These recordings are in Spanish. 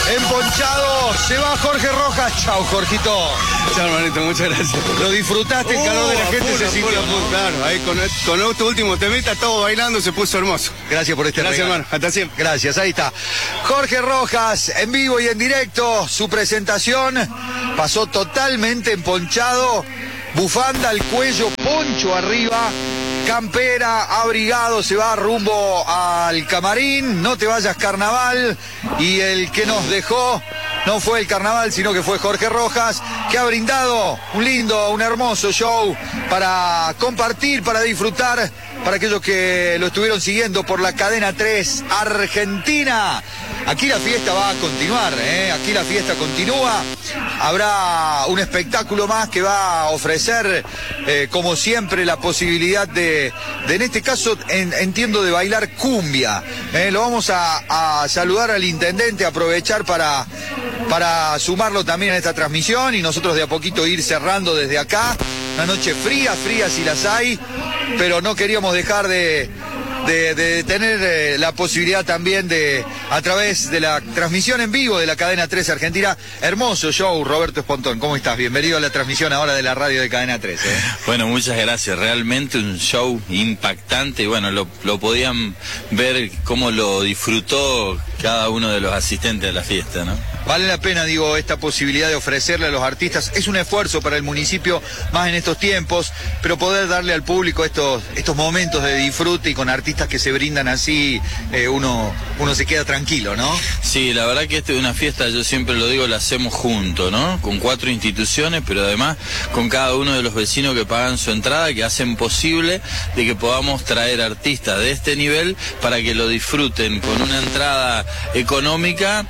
Emponchado, se va Jorge Rojas. Chao, Jorgito. Chao, hermanito, muchas gracias. Lo disfrutaste, el calor de la gente se sintió. Claro, ahí con este último temita, todo bailando, se puso hermoso. Gracias por este regalo. Gracias, hermano. Hasta siempre. Gracias, ahí está. Jorge Rojas, en vivo y en directo, su presentación pasó totalmente emponchado. Bufanda al cuello, poncho arriba, campera, abrigado, se va rumbo al camarín. No te vayas, carnaval. Y el que nos dejó no fue el carnaval, sino que fue Jorge Rojas, que ha brindado un lindo, un hermoso show para compartir, para disfrutar, para aquellos que lo estuvieron siguiendo por la cadena 3 Argentina. Aquí la fiesta va a continuar, aquí la fiesta continúa. Habrá un espectáculo más que va a ofrecer, como siempre, la posibilidad de en este caso, entiendo, de bailar cumbia. Lo vamos a saludar al intendente, aprovechar para sumarlo también a esta transmisión y nosotros de a poquito ir cerrando desde acá. Una noche fría si las hay, pero no queríamos dejar de tener la posibilidad también de, a través de la transmisión en vivo de la cadena 3 Argentina. Hermoso show, Roberto Espontón. ¿Cómo estás? Bienvenido a la transmisión ahora de la radio de cadena 3. Bueno, muchas gracias. Realmente un show impactante. Y bueno, lo podían ver cómo lo disfrutó cada uno de los asistentes de la fiesta, ¿no? Vale la pena, digo, esta posibilidad de ofrecerle a los artistas. Es un esfuerzo para el municipio, más en estos tiempos, pero poder darle al público estos momentos de disfrute y con artistas que se brindan así, uno se queda tranquilo, ¿no? Sí, la verdad que esta es una fiesta, yo siempre lo digo, la hacemos juntos, ¿no? Con 4 instituciones, pero además con cada uno de los vecinos que pagan su entrada, que hacen posible de que podamos traer artistas de este nivel para que lo disfruten con una entrada económica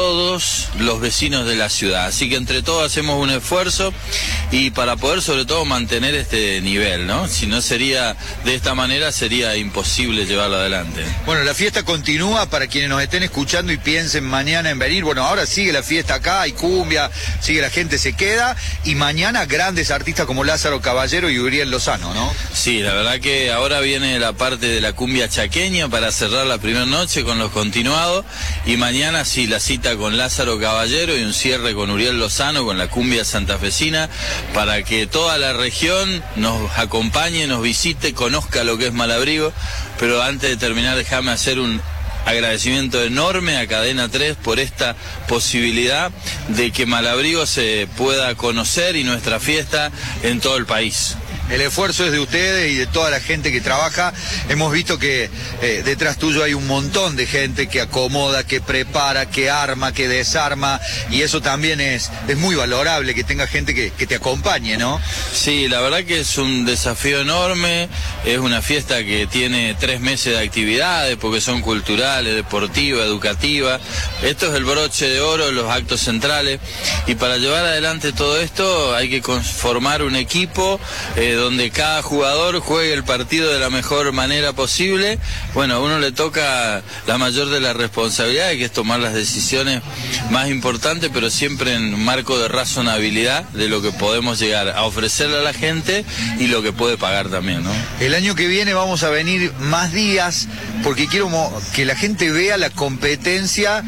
todos los vecinos de la ciudad. Así que entre todos hacemos un esfuerzo y para poder sobre todo mantener este nivel, ¿no? Si no sería de esta manera, sería imposible llevarlo adelante. Bueno, la fiesta continúa para quienes nos estén escuchando y piensen mañana en venir. Bueno, ahora sigue la fiesta acá, hay cumbia, sigue la gente, se queda, y mañana grandes artistas como Lázaro Caballero y Uriel Lozano, ¿no? Sí, la verdad que ahora viene la parte de la cumbia chaqueña para cerrar la primera noche con los continuados, y mañana sí, la cita con Lázaro Caballero y un cierre con Uriel Lozano, con la cumbia santafesina, para que toda la región nos acompañe, nos visite, conozca lo que es Malabrigo. Pero antes de terminar, déjame hacer un agradecimiento enorme a Cadena 3 por esta posibilidad de que Malabrigo se pueda conocer y nuestra fiesta en todo el país. El esfuerzo es de ustedes y de toda la gente que trabaja. Hemos visto que detrás tuyo hay un montón de gente que acomoda, que prepara, que arma, que desarma, y eso también es muy valorable, que tenga gente que te acompañe, ¿no? Sí, la verdad que es un desafío enorme. Es una fiesta que tiene 3 meses de actividades, porque son culturales, deportivas, educativas. Esto es el broche de oro, los actos centrales, y para llevar adelante todo esto hay que conformar un equipo donde cada jugador juegue el partido de la mejor manera posible. Bueno, a uno le toca la mayor de las responsabilidades, que es tomar las decisiones más importantes, pero siempre en un marco de razonabilidad de lo que podemos llegar a ofrecerle a la gente y lo que puede pagar también, ¿no? El año que viene vamos a venir más días, porque quiero que la gente vea la competencia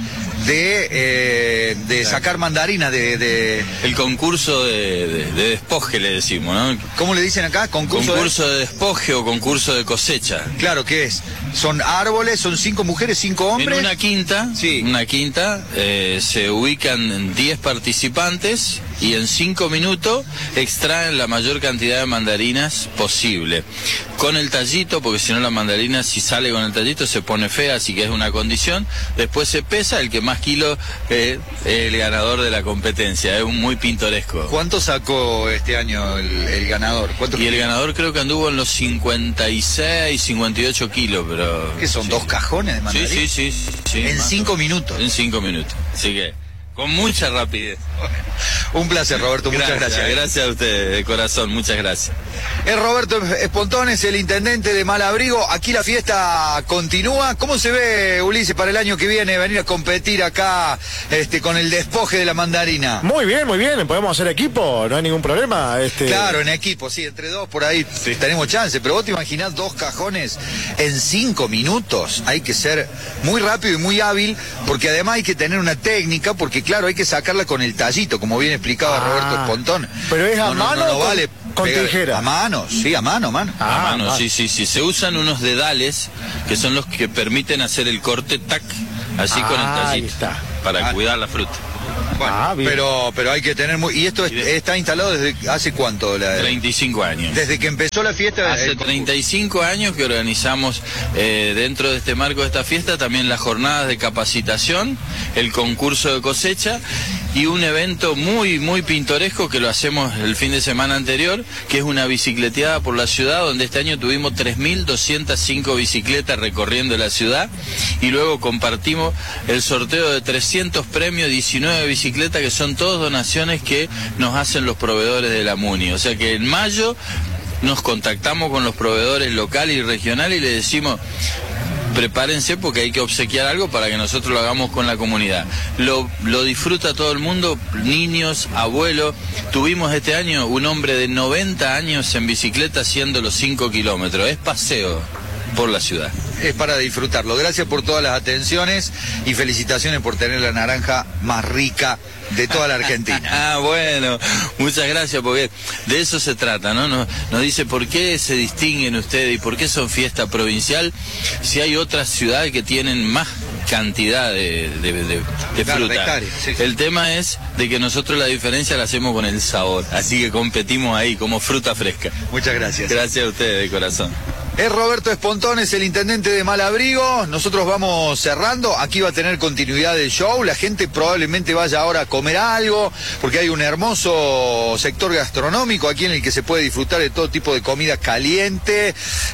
de sacar mandarina, el concurso de despoje, le decimos, ¿no? ¿Cómo le dicen acá? Concurso de despoje o concurso de cosecha. Claro, ¿qué es? Son árboles, son 5 mujeres, 5 hombres. En una quinta, sí. Se ubican 10 participantes y en 5 minutos extraen la mayor cantidad de mandarinas posible. Con el tallito, porque si no la mandarina, si sale con el tallito, se pone fea, así que es una condición. Después se pesa, el que más kilos es el ganador de la competencia. Es muy pintoresco. ¿Cuánto sacó este año el ganador? Y el ganador creo que anduvo en los 56, 58 kilos, pero... ¿Qué son, 2 cajones de mandarina? Sí. En 5 minutos. En 5 minutos, así que con mucha rapidez. Un placer, Roberto, muchas gracias. Gracias a usted, de corazón, muchas gracias. Es Roberto Espontones, el intendente de Malabrigo. Aquí la fiesta continúa. ¿Cómo se ve, Ulises, para el año que viene venir a competir acá con el despoje de la mandarina? Muy bien, podemos hacer equipo, no hay ningún problema. Claro, en equipo, sí, entre dos por ahí tenemos chance, pero vos te imaginás 2 cajones en 5 minutos. Hay que ser muy rápido y muy hábil, porque además hay que tener una técnica, porque claro, hay que sacarla con el tallito, como bien explicaba Roberto Espontón. Pero es a mano no vale con tijera. A mano, sí, a mano. A mano, sí. Se usan unos dedales que son los que permiten hacer el corte tac, así con el tallito, para cuidar la fruta. Bueno, pero hay que tener ¿Y esto está instalado desde hace cuánto? 35 años. Desde que empezó la fiesta. Hace 35 años que organizamos dentro de este marco de esta fiesta también las jornadas de capacitación, el concurso de cosecha y un evento muy pintoresco que lo hacemos el fin de semana anterior, que es una bicicleteada por la ciudad, donde este año tuvimos 3.205 bicicletas recorriendo la ciudad, y luego compartimos el sorteo de 300 premios, 19 bicicletas, que son todas donaciones que nos hacen los proveedores de la MUNI. O sea que en mayo nos contactamos con los proveedores locales y regionales y les decimos: prepárense porque hay que obsequiar algo para que nosotros lo hagamos con la comunidad. Lo disfruta todo el mundo, niños, abuelos. Tuvimos este año un hombre de 90 años en bicicleta haciendo los 5 kilómetros. Es paseo por la ciudad. Es para disfrutarlo. Gracias por todas las atenciones y felicitaciones por tener la naranja más rica de toda la Argentina. Bueno, muchas gracias, porque de eso se trata, ¿no? Nos dice por qué se distinguen ustedes y por qué son fiesta provincial si hay otras ciudades que tienen más cantidad de fruta. Sí. El tema es de que nosotros la diferencia la hacemos con el sabor, así que competimos ahí como fruta fresca. Muchas gracias. Gracias a ustedes de corazón. Es Roberto Espontones, el intendente de Malabrigo. Nosotros vamos cerrando. Aquí va a tener continuidad el show. La gente probablemente vaya ahora a comer algo, porque hay un hermoso sector gastronómico aquí en el que se puede disfrutar de todo tipo de comida caliente.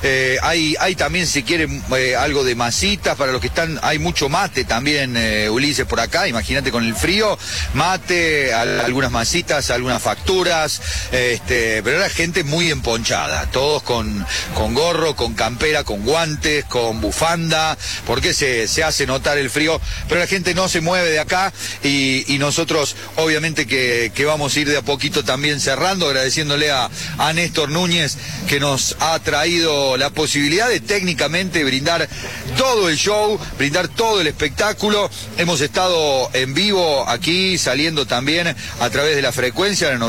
Hay también, si quieren, algo de masitas para los que están. Hay mucho mate también, Ulises, por acá. Imagínate con el frío. Mate, algunas masitas, algunas facturas. Pero era gente muy emponchada. Todos con gorro, con campera, con guantes, con bufanda, porque se hace notar el frío, pero la gente no se mueve de acá y nosotros obviamente que vamos a ir de a poquito también cerrando, agradeciéndole a Néstor Núñez que nos ha traído la posibilidad de técnicamente brindar todo el show, brindar todo el espectáculo. Hemos estado en vivo aquí, saliendo también a través de la frecuencia, la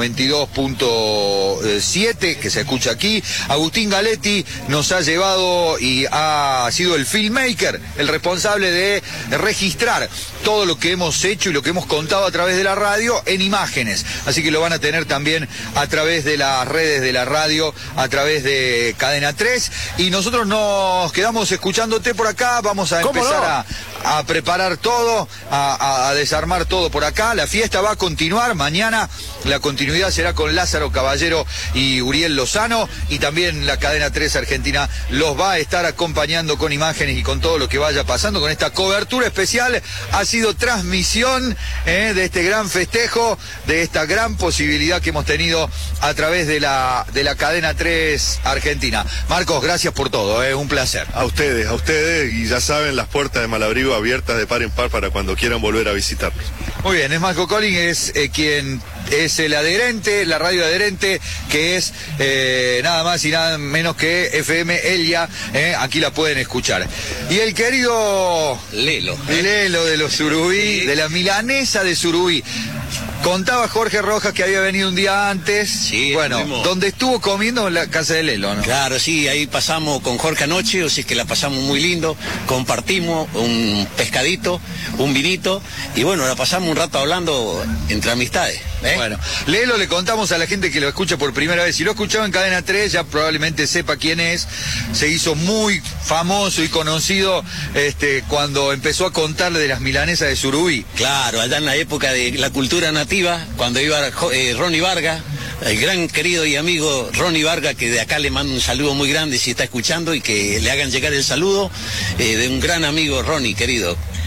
92.7, que se escucha aquí. Agustín Galetti nos ha llevado y ha sido el filmmaker, el responsable de registrar todo lo que hemos hecho y lo que hemos contado a través de la radio en imágenes. Así que lo van a tener también a través de las redes de la radio, a través de Cadena 3. Y nosotros nos quedamos escuchándote por acá. Vamos a empezar a preparar todo, a desarmar todo por acá. La fiesta va a continuar. Mañana la continuidad será con Lázaro Caballero y Uriel Lozano. Y también la Cadena 3 Argentina los va a estar acompañando con imágenes y con todo lo que vaya pasando, con esta cobertura especial. Ha sido transmisión de este gran festejo, de esta gran posibilidad que hemos tenido a través de la Cadena 3 Argentina. Marcos, gracias por todo, un placer. A ustedes, y ya saben, las puertas de Malabrigo abiertas de par en par para cuando quieran volver a visitarnos. Muy bien, es Marco Collins, es quien es el adherente, la radio adherente, que es nada más y nada menos que FM Elia, aquí la pueden escuchar. Y el querido Lelo de los Surubí, de la milanesa de Surubí. Contaba Jorge Rojas que había venido un día antes, sí, bueno, donde estuvo comiendo en la casa de Lelo, ¿no? Claro, sí, ahí pasamos con Jorge anoche, o sea que la pasamos muy lindo, compartimos un pescadito, un vinito, y bueno, la pasamos un rato hablando entre amistades. Bueno, Lelo, le contamos a la gente que lo escucha por primera vez. Si lo ha escuchado en Cadena 3, ya probablemente sepa quién es. Se hizo muy famoso y conocido cuando empezó a contarle de las milanesas de Surubí. Claro, allá en la época de la cultura nativa, cuando iba Ronnie Vargas, el gran querido y amigo Ronnie Vargas, que de acá le mando un saludo muy grande si está escuchando, y que le hagan llegar el saludo de un gran amigo Ronnie, querido.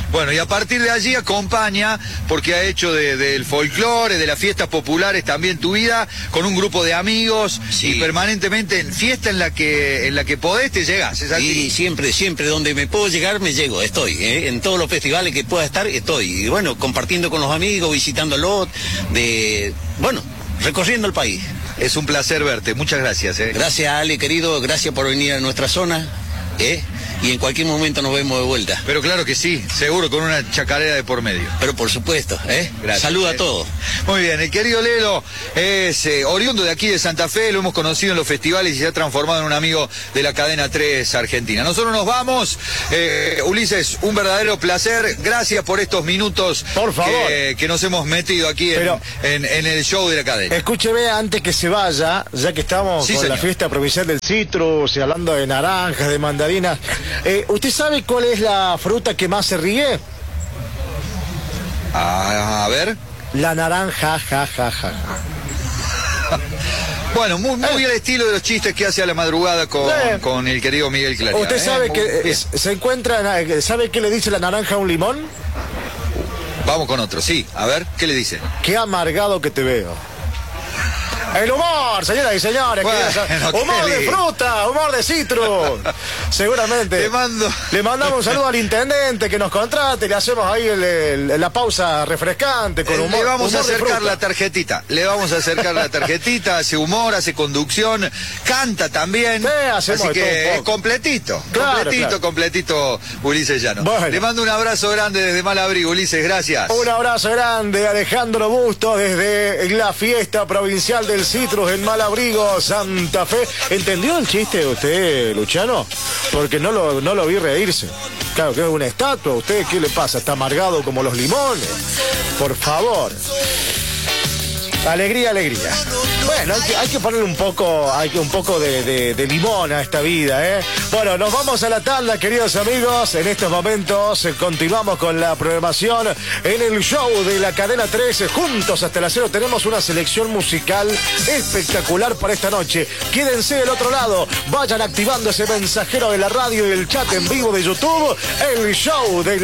Bueno, y a partir de allí acompaña, porque ha hecho del folclore, de las fiestas populares también tu vida, con un grupo de amigos, Sí. y permanentemente en fiesta en la que podés te llegás, ¿es así? Y siempre donde me puedo llegar, me llego, estoy, en todos los festivales que pueda estar, estoy. Y bueno, compartiendo con los amigos, visitándolos, recorriendo el país. Es un placer verte, muchas gracias. Gracias, Ale, querido, gracias por venir a nuestra zona, y en cualquier momento nos vemos de vuelta. Pero claro que sí, seguro, con una chacarera de por medio. Pero por supuesto, Gracias. Saluda a todos. Muy bien, el querido Lelo es oriundo de aquí de Santa Fe, lo hemos conocido en los festivales y se ha transformado en un amigo de la cadena 3 Argentina. Nosotros nos vamos, Ulises, un verdadero placer, gracias por estos minutos, por favor, que nos hemos metido aquí en el show de la cadena. Escúcheme antes que se vaya, ya que estamos con la fiesta provincial del citrus y hablando de naranjas, de mandarinas. ¿Usted sabe cuál es la fruta que más se ríe? A ver. La naranja, Bueno, muy al estilo de los chistes que hace a la madrugada con el querido Miguel Clarín. ¿Usted sabe que se encuentra, sabe qué le dice la naranja a un limón? Vamos con otro, sí. A ver, ¿qué le dice? Qué amargado que te veo. El humor, señoras y señores. Bueno, humor de fruta, humor de citrus. Seguramente. Le mandamos un saludo al intendente que nos contrate, le hacemos ahí la pausa refrescante con humor. Le vamos a humor de acercar fruta. la tarjetita. Le vamos a acercar la tarjetita, hace humor, hace conducción, canta también. Hacemos así de todo que un es poco. completito. Claro. Completito, Ulises Llano. Bueno. Le mando un abrazo grande desde Malabrigo, Ulises, gracias. Un abrazo grande, Alejandro Bustos, desde la fiesta provincial del Citrus en Malabrigo, Santa Fe. ¿Entendió el chiste usted, Luciano? Porque no lo vi reírse. Claro que es una estatua. ¿Usted qué le pasa? ¿Está amargado como los limones? Por favor. Alegría. Bueno, hay que poner un poco de limón a esta vida, ¿eh? Bueno, nos vamos a la tanda, queridos amigos. En estos momentos continuamos con la programación en el show de la cadena 13. Juntos hasta las 0 tenemos una selección musical espectacular para esta noche. Quédense del otro lado, vayan activando ese mensajero de la radio y el chat en vivo de YouTube. El show de